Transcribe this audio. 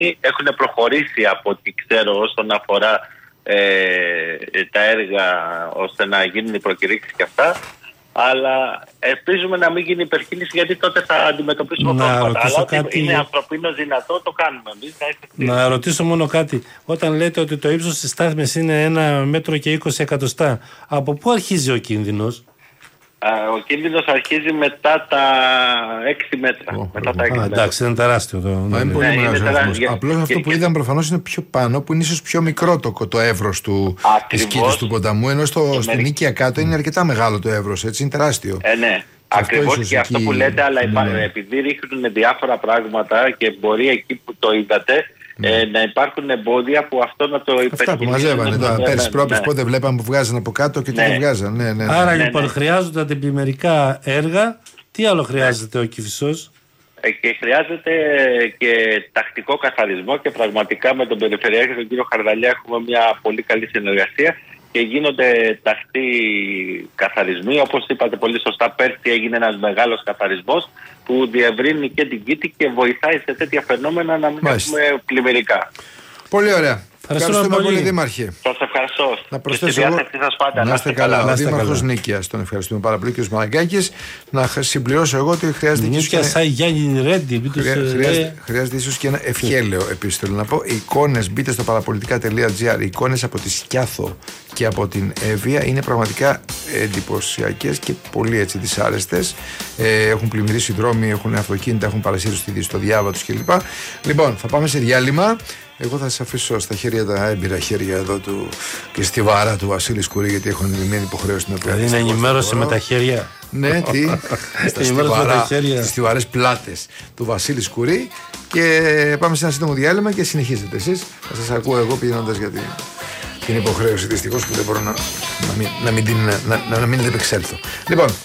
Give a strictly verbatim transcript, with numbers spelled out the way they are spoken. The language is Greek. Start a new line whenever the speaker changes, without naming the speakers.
έχουν προχωρήσει από ό,τι ξέρω όσον αφορά ε, τα έργα ώστε να γίνουν οι προκηρύξεις και αυτά. Αλλά ελπίζουμε να μην γίνει υπερκίνηση, γιατί τότε θα αντιμετωπίσουμε πρόβλημα. Αλλά κάτι... είναι ανθρωπίνως δυνατό, το κάνουμε εμείς.
Να, να ρωτήσω μόνο κάτι. Όταν λέτε ότι το ύψος της στάθμης είναι ένα μέτρο και είκοσι εκατοστά, από πού αρχίζει ο κίνδυνος?
Ο κίνδυνος αρχίζει μετά τα έξι μέτρα. Oh, μετά τα έξι
α,
μέτρα.
Εντάξει, είναι τεράστιο. Το...
Ναι, είναι πολύ ναι, μεγάλος αριθμός. Απλώς αυτό και, που και... είδαμε προφανώς είναι πιο πάνω, που είναι ίσως πιο μικρό το, το εύρος του, της κήτης του ποταμού, ενώ στο, στην μερικ... Νίκαια κάτω είναι αρκετά μεγάλο το εύρος, έτσι, είναι τεράστιο.
Ε, ναι. Ακριβώς και εκεί... αυτό που λέτε, αλλά ναι. επειδή ρίχνουν διάφορα πράγματα και μπορεί εκεί που το είδατε, ναι. ε, να υπάρχουν εμπόδια που αυτό να το υπερκινήσουν.
Αυτά που μαζεύανε τώρα, ναι, πέρσι πρόπες, ναι. πότε βλέπαμε που βγάζανε από κάτω και τι δεν βγάζανε. Ναι, ναι, ναι.
Άρα
ναι,
λοιπόν
ναι.
χρειάζονται αντιπλημμυρικά έργα. Τι άλλο χρειάζεται ναι. ο Κηφισός?
Ε, και χρειάζεται και τακτικό καθαρισμό, και πραγματικά με τον Περιφερειάρχη, τον κύριο Χαρδαλιά, έχουμε μια πολύ καλή συνεργασία και γίνονται τακτοί καθαρισμοί. Όπως είπατε πολύ σωστά, πέρσι έγινε ένας μεγάλος καθαρισμός που διευρύνει και την Κήτη και βοηθάει σε τέτοια φαινόμενα να μην Μάλιστα. έχουμε πλημμυρικά.
Πολύ ωραία. Ευχαριστούμε πολύ, πολύ Δήμαρχε.
Σας ευχαριστώ.
Να προσθέσω εγώ.
Πάντα,
να είστε καλά. καλά. Ο Δήμαρχος Νίκαιας, τον ευχαριστούμε πάρα πολύ, κ. Μαγκάκης. Να συμπληρώσω εγώ ότι χρειάζεται.
Νίκαια σαν Γιάννη Ρέντι.
Χρειάζεται, χρειάζεται ίσως και ένα ευχέλαιο επίσης. Θέλω να πω. Εικόνες, μπείτε στο παραπολιτικά τελεία τζι άρ. Εικόνες από τη Σκιάθο και από την Εύβοια είναι πραγματικά εντυπωσιακές και πολύ έτσι δυσάρεστες. Ε, έχουν πλημμυρίσει δρόμοι, έχουν αυτοκίνητα, έχουν παρασύρει στο διάβα τους κλπ. Λοιπόν, θα πάμε σε διάλειμμα. Εγώ θα σας αφήσω στα χέρια, τα έμπειρα χέρια εδώ του και στη βάρα του Βασίλη Σκουρή, γιατί έχω ενημερμένη υποχρέωση να πει.
Δηλαδή είναι ενημέρωση με τα χέρια.
Ναι, τι. Στα στιβαρές πλάτες του Βασίλη Σκουρή. Και πάμε σε ένα σύντομο διάλειμμα και συνεχίζετε εσείς. Θα σας ακούω εγώ πηγαίνοντας για την, την υποχρέωση, δυστυχώς, που δεν μπορώ να, να, μην, να, μην, την, να, να μην την επεξέλθω. Λοιπόν.